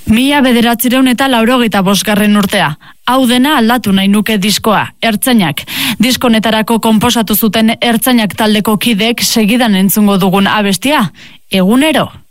1985 urtea. Hau dena aldatu nahi nuke diskoa, Ertzainak. Diskonetarako konposatu zuten Ertzainak taldeko kideek segidan entzungo dugun abestia, Egunero.